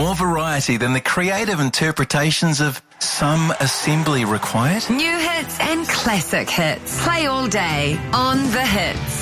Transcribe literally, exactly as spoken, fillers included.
more variety than the creative interpretations of some assembly required? New hits and classic hits. Play all day on The Hits.